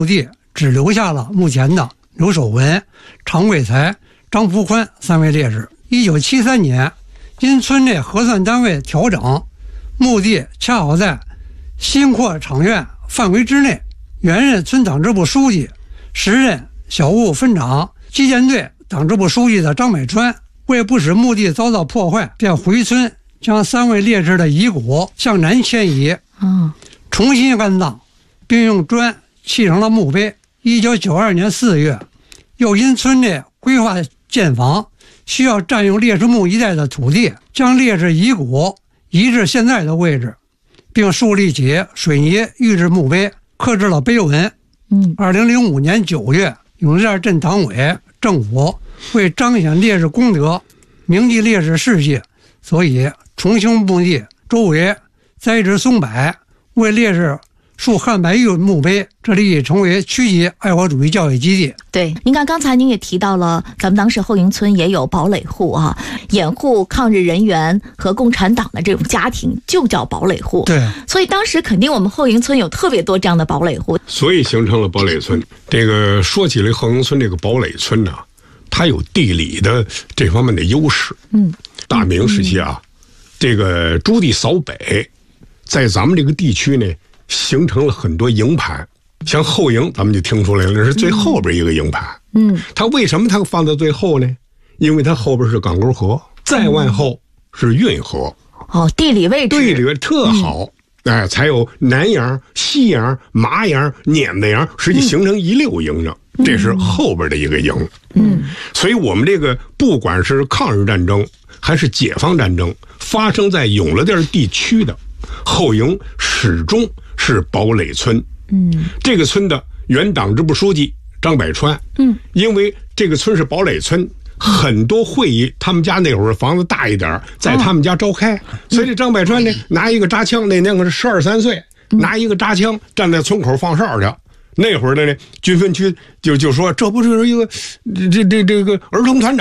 墓地只留下了目前的刘守文、常贵才、张福宽3位烈士。1973年，因村内核算单位调整，墓地恰好在新扩场院范围之内。原任村党支部书记、时任小务分长、击剑队党支部书记的张百川，为不使墓地遭到破坏，便回村将3位烈士的遗骨向南迁移，重新安葬，并用砖砌成了墓碑。1992年4月，又因村内规划建房，需要占用烈士墓一带的土地，将烈士遗骨移至现在的位置，并树立起水泥预制墓碑，刻制了碑文。2005年9月，永乐镇党委政府为彰显烈士功德、铭记烈士事迹，所以重修墓地周围栽植松柏，为烈士树汉白玉墓碑，这里已成为区级爱国主义教育基地。 对，您看刚才您也提到了，咱们当时后营村也有堡垒户啊，掩护抗日人员和共产党的这种家庭就叫堡垒户。 对， 所以当时肯定我们后营村有特别多这样的堡垒户， 所以形成了堡垒村。这个说起来，后营村这个堡垒村呢，它有地理的这方面的优势。大明时期啊，这个朱棣扫北，在咱们这个地区呢，形成了很多营盘。像后营咱们就听出来了，是最后边一个营盘。它为什么它放到最后呢？因为它后边是港沟河，再往后是运河。 地理位置特好。才有南洋、西洋、麻洋、碾子洋，实际形成一溜营呢。这是后边的一个营。所以我们这个不管是抗日战争还是解放战争，发生在永乐店地区的后营始终是堡垒村。这个村的原党支部书记张百川，因为这个村是堡垒村，很多会议他们家那会儿房子大一点，在他们家召开，所以这张百川呢拿一个扎枪，那年可是12、13岁，拿一个扎枪站在村口放哨去。那会儿的呢，军分区就说这不是一个这个儿童团长。